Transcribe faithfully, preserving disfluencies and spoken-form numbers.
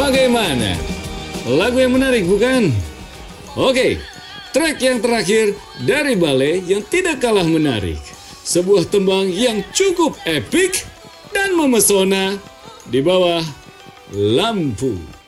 Bagaimana? Lagu yang menarik bukan? Oke, track yang terakhir dari Bale yang tidak kalah menarik. Sebuah tembang yang cukup epik dan memesona di bawah lampu.